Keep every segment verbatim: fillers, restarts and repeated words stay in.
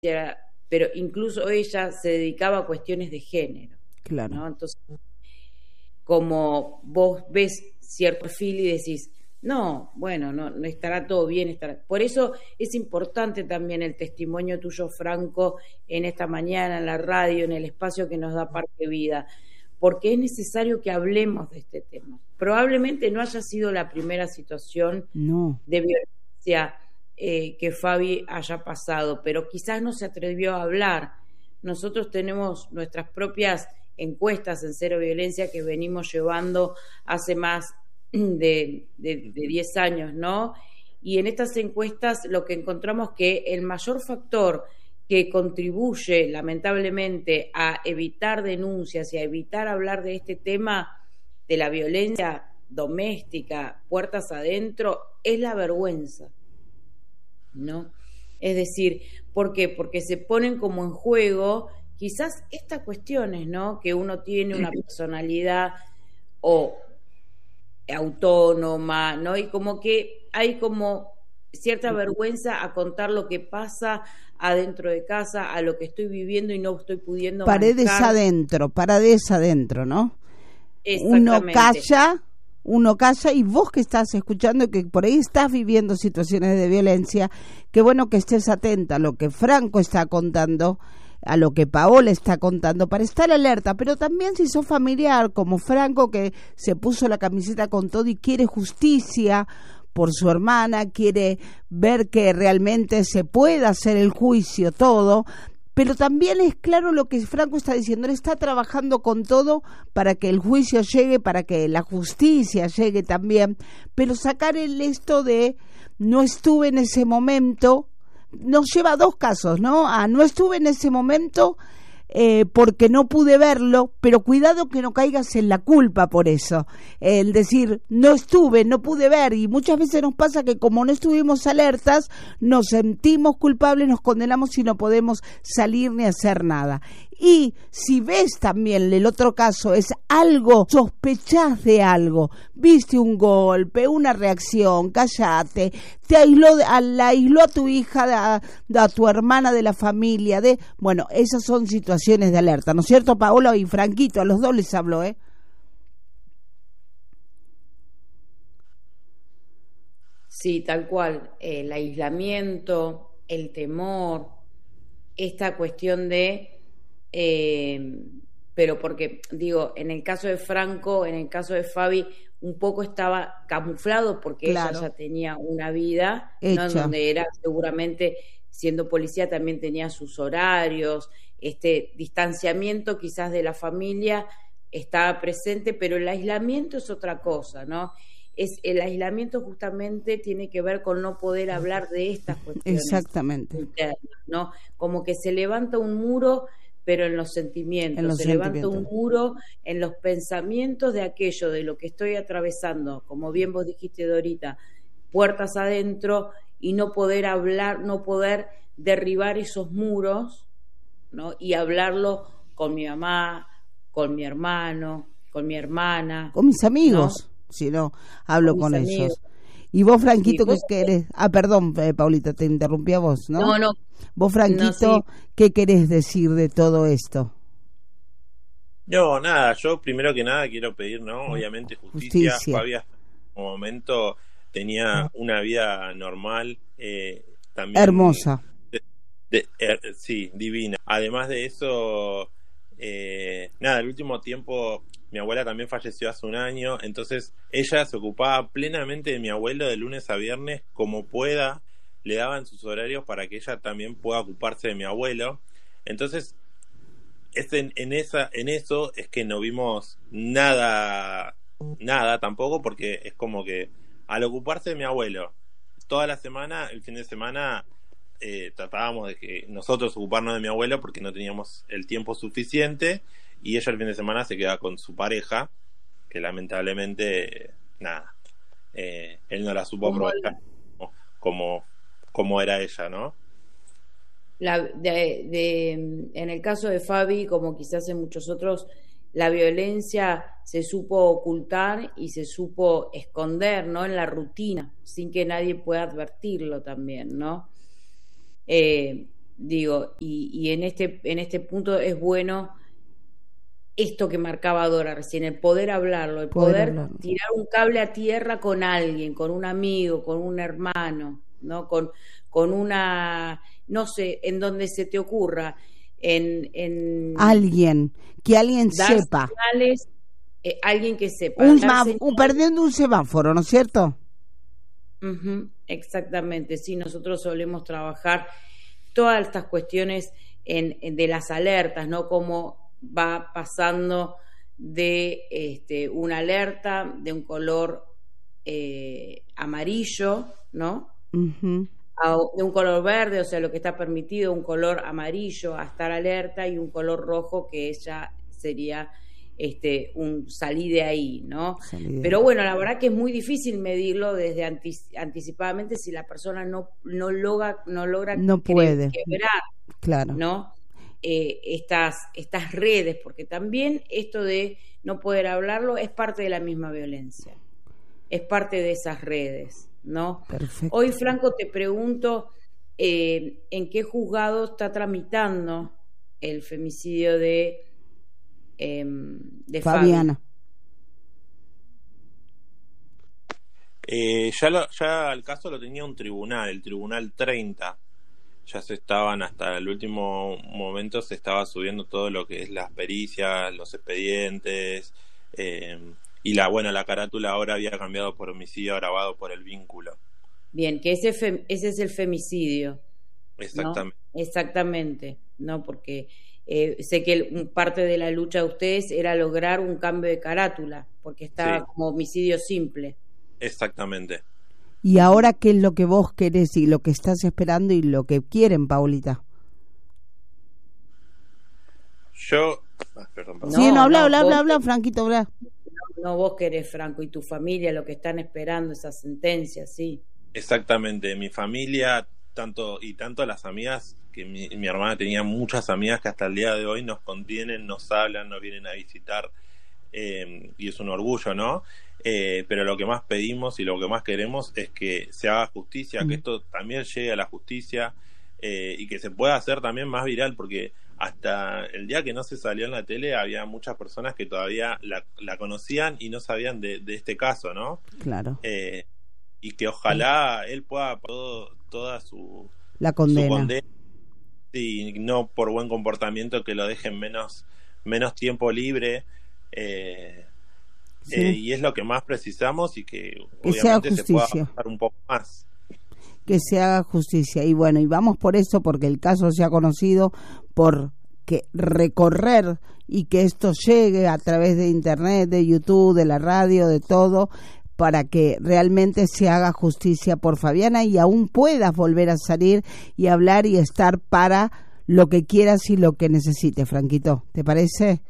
pero incluso ella se dedicaba a cuestiones de género, claro, ¿no? Entonces, como vos ves cierto perfil y decís, no, bueno, no, no estará todo bien, estará. Por eso es importante también el testimonio tuyo, Franco, en esta mañana, en la radio, en el espacio que nos da Parque Vida, porque es necesario que hablemos de este tema. Probablemente no haya sido la primera situación no. de violencia eh, que Fabi haya pasado, pero quizás no se atrevió a hablar. Nosotros tenemos nuestras propias encuestas en Cero Violencia que venimos llevando hace más de, de, de diez años, ¿no? Y en estas encuestas lo que encontramos que el mayor factor que contribuye lamentablemente a evitar denuncias y a evitar hablar de este tema de la violencia doméstica, puertas adentro, es la vergüenza, ¿no? Es decir, ¿por qué? Porque se ponen como en juego quizás estas cuestiones, ¿no? Que uno tiene una personalidad o autónoma, ¿no? Y como que hay como cierta vergüenza a contar lo que pasa adentro de casa, a lo que estoy viviendo y no estoy pudiendo paredes manejar. adentro, paredes adentro, ¿no? Uno calla, uno calla, y vos que estás escuchando, que por ahí estás viviendo situaciones de violencia, qué bueno que estés atenta a lo que Franco está contando, a lo que Paola está contando, para estar alerta, pero también si sos familiar, como Franco, que se puso la camiseta con todo y quiere justicia por su hermana, quiere ver que realmente se pueda hacer el juicio, todo, pero también es claro lo que Franco está diciendo, él está trabajando con todo para que el juicio llegue, para que la justicia llegue también, pero sacar el esto de no estuve en ese momento, nos lleva a dos casos, ¿no? A no estuve en ese momento eh, porque no pude verlo, pero cuidado que no caigas en la culpa por eso. El decir, no estuve, no pude ver, y muchas veces nos pasa que como no estuvimos alertas, nos sentimos culpables, nos condenamos y no podemos salir ni hacer nada. Y si ves también el otro caso, es algo, sospechás de algo, viste un golpe, una reacción, callate, te aisló, a, la aisló a tu hija, a, a tu hermana de la familia, de bueno, esas son situaciones de alerta, ¿no es cierto, Paola y Franquito? A los dos les hablo, ¿eh? Sí, tal cual, el aislamiento, el temor, esta cuestión de... Eh, pero porque, digo, en el caso de Franco, en el caso de Fabi, un poco estaba camuflado porque claro, ella ya tenía una vida, ¿no? En donde era seguramente, siendo policía, también tenía sus horarios, este distanciamiento quizás de la familia estaba presente, pero el aislamiento es otra cosa, ¿no? Es el aislamiento justamente tiene que ver con no poder hablar de estas cuestiones. Exactamente. Internas, ¿no? Como que se levanta un muro, pero en los sentimientos, en los se sentimientos. levanta un muro en los pensamientos de aquello, de lo que estoy atravesando, como bien vos dijiste, Dorita, puertas adentro, y no poder hablar, no poder derribar esos muros, ¿no? Y hablarlo con mi mamá, con mi hermano, con mi hermana. Con mis amigos, ¿no? Si no, hablo con, con ellos. Y vos, Franquito, sí, vos, ¿qué querés? Ah, perdón, eh, Paulita, te interrumpí a vos, ¿no? No, no. Vos, Franquito, no, sí. ¿Qué querés decir de todo esto? No, nada, yo primero que nada quiero pedir, ¿no? Obviamente justicia. justicia. Fabi hasta un momento tenía una vida normal, eh, también... Hermosa. De, de, eh, sí, divina. Además de eso, eh, nada, el último tiempo... Mi abuela también falleció hace un año, entonces ella se ocupaba plenamente de mi abuelo de lunes a viernes, como pueda, le daban sus horarios para que ella también pueda ocuparse de mi abuelo. Entonces, es en, en, esa, en eso es que no vimos nada, nada tampoco, porque es como que al ocuparse de mi abuelo, toda la semana, el fin de semana, eh, tratábamos de que nosotros ocuparnos de mi abuelo porque no teníamos el tiempo suficiente, y ella el fin de semana se queda con su pareja, que lamentablemente, nada, eh, él no la supo aprovechar como, como, como era ella, ¿no? La, de, de, en el caso de Fabi, como quizás en muchos otros, la violencia se supo ocultar y se supo esconder, ¿no? En la rutina, sin que nadie pueda advertirlo también, ¿no? Eh, digo, y, y en este, en este punto es bueno esto que marcaba Dora recién, el poder hablarlo, el poder, poder hablarlo. Tirar un cable a tierra con alguien, con un amigo, con un hermano, ¿no? Con, con una, no sé, en donde se te ocurra, en, en alguien, que alguien sepa. Señales, eh, alguien que sepa. Un, un perdiendo un semáforo, ¿no es cierto? Uh-huh, exactamente, sí, nosotros solemos trabajar todas estas cuestiones en, en de las alertas, ¿no? Cómo va pasando de este, una alerta de un color eh, amarillo, ¿no? Uh-huh. A, de un color verde, o sea, lo que está permitido, un color amarillo a estar alerta, y un color rojo que ya sería este, un salí de ahí, ¿no? Salí de Pero ahí. bueno, la verdad que es muy difícil medirlo desde antic- anticipadamente si la persona no, no logra, no logra no puede quebrar, claro, ¿no? Eh, estas, estas redes, porque también esto de no poder hablarlo es parte de la misma violencia, es parte de esas redes, ¿no? Perfecto. Hoy, Franco, te pregunto eh, ¿en qué juzgado está tramitando el femicidio de, eh, de Fabiana? Fabi? Eh, ya, lo, ya el caso lo tenía un tribunal, el tribunal treinta. Ya se estaban, hasta el último momento se estaba subiendo todo lo que es las pericias, los expedientes, eh, y la bueno la carátula ahora había cambiado por homicidio agravado por el vínculo. Bien, que ese fem, ese es el femicidio. Exactamente. ¿No? Exactamente, no, porque eh, sé que el, parte de la lucha de ustedes era lograr un cambio de carátula, porque estaba sí. como homicidio simple. Exactamente. ¿Y ahora qué es lo que vos querés y lo que estás esperando y lo que quieren, Paulita? Yo... Ah, perdón, perdón. Sí, no, habla, no, habla, vos, habla, habla, Franquito, habla. No, no, vos querés, Franco, y tu familia, lo que están esperando, esa sentencia, sí. Exactamente, mi familia, tanto y tanto las amigas, que mi, mi hermana tenía muchas amigas que hasta el día de hoy nos contienen, nos hablan, nos vienen a visitar, eh, y es un orgullo, ¿no? Eh, pero lo que más pedimos y lo que más queremos es que se haga justicia, mm. que esto también llegue a la justicia, eh, y que se pueda hacer también más viral, porque hasta el día que no se salió en la tele había muchas personas que todavía la, la conocían y no sabían de, de este caso, ¿no? Claro. Eh, y que ojalá él pueda todo, toda su, la condena. su condena, y no por buen comportamiento que lo dejen menos, menos tiempo libre, eh, sí. eh, y es lo que más precisamos, y que, que obviamente se pueda avanzar un poco más. Que se haga justicia, y bueno, y vamos por eso, porque el caso se ha conocido, por que recorrer y que esto llegue a través de internet, de YouTube, de la radio, de todo, para que realmente se haga justicia por Fabiana y aún puedas volver a salir y hablar y estar para lo que quieras y lo que necesites, Franquito. ¿Te parece?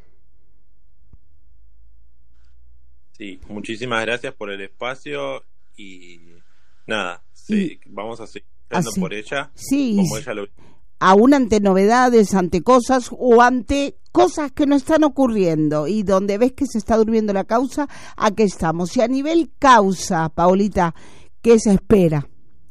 Sí, muchísimas gracias por el espacio y nada, sí, y, vamos a seguir hablando por ella, sí, como ella lo... aún ante novedades, ante cosas o ante cosas que no están ocurriendo y donde ves que se está durmiendo la causa, aquí estamos. Y a nivel causa, Paulita, ¿qué se espera?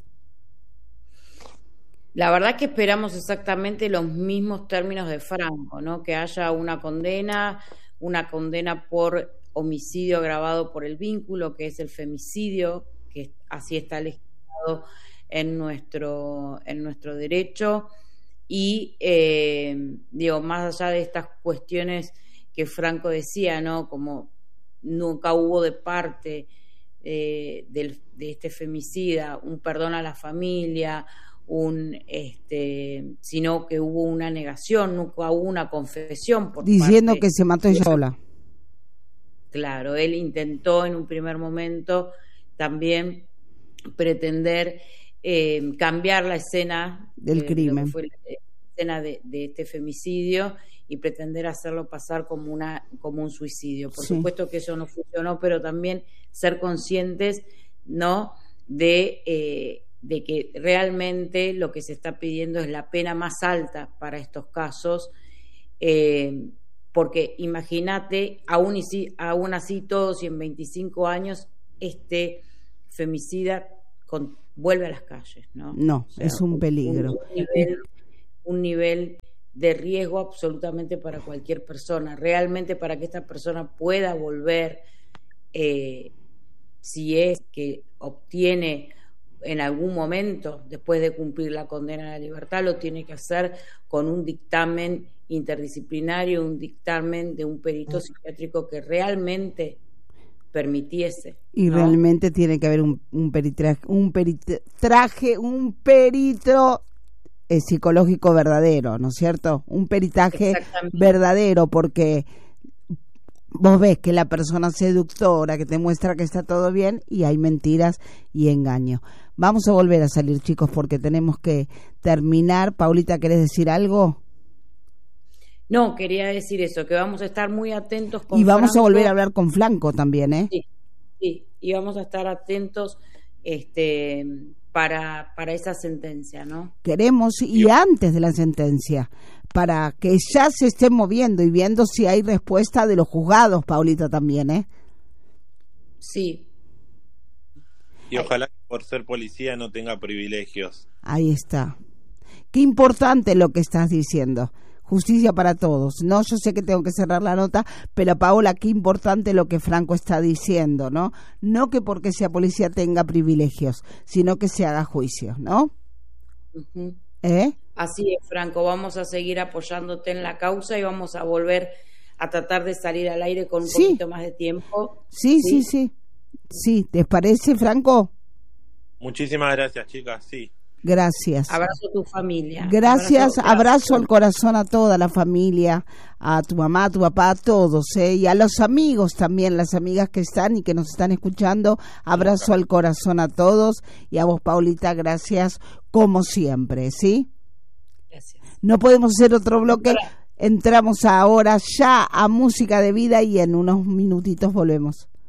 La verdad que esperamos exactamente los mismos términos de Franco, ¿no? Que haya una condena, una condena por homicidio agravado por el vínculo, que es el femicidio, que así está legislado en nuestro, en nuestro derecho. Y, eh, digo, más allá de estas cuestiones que Franco decía, ¿no? Como nunca hubo de parte eh, del, de este femicida un perdón a la familia, un este sino que hubo una negación, nunca hubo una confesión por diciendo parte, que se mató ella sola. Claro, él intentó en un primer momento también pretender eh, cambiar la escena del de, crimen, fue la escena de, de este femicidio, y pretender hacerlo pasar como una como un suicidio. Por sí. supuesto que eso no funcionó, pero también ser conscientes, ¿no? de eh, de que realmente lo que se está pidiendo es la pena más alta para estos casos, eh, porque imagínate, aún, y, aún así todos y en veinticinco años este femicida con, vuelve a las calles, ¿no? No, o sea, es un peligro. Un nivel un nivel de riesgo absolutamente para cualquier persona. Realmente para que esta persona pueda volver, eh, si es que obtiene en algún momento, después de cumplir la condena a la libertad, lo tiene que hacer con un dictamen interdisciplinario, un dictamen de un perito psiquiátrico que realmente permitiese. Y ¿no? realmente tiene que haber un, un peritraje, un peritraje, un perito eh, psicológico verdadero, ¿no es cierto? Un peritaje verdadero, porque vos ves que la persona seductora que te muestra que está todo bien y hay mentiras y engaño. Vamos a volver a salir, chicos, porque tenemos que terminar. Paulita, ¿querés decir algo? No, quería decir eso, que vamos a estar muy atentos con Y vamos Franco. a volver a hablar con Franco también, ¿eh? Sí, sí, y vamos a estar atentos este, para, para esa sentencia, ¿no? Queremos, y antes de la sentencia, para que ya se esté moviendo y viendo si hay respuesta de los juzgados, Paulita, también, ¿eh? Sí. Y ojalá que por ser policía no tenga privilegios. Ahí está. Qué importante lo que estás diciendo. Justicia para todos. No, yo sé que tengo que cerrar la nota, pero Paola, qué importante lo que Franco está diciendo, ¿no? No que porque sea policía tenga privilegios, sino que se haga juicio, ¿no? Uh-huh. ¿Eh? Así es, Franco. Vamos a seguir apoyándote en la causa y vamos a volver a tratar de salir al aire con un sí. poquito más de tiempo. Sí, sí, sí, sí. Sí, ¿te parece, Franco? Muchísimas gracias, chicas, sí. Gracias. Abrazo a tu familia. Gracias, abrazo, abrazo al corazón a toda la familia, a tu mamá, a tu papá, a todos, ¿eh? Y a los amigos también, las amigas que están y que nos están escuchando. Abrazo al corazón a todos y a vos, Paulita, gracias como siempre, ¿sí? Gracias. No podemos hacer otro bloque. Entramos ahora ya a Música de Vida y en unos minutitos volvemos.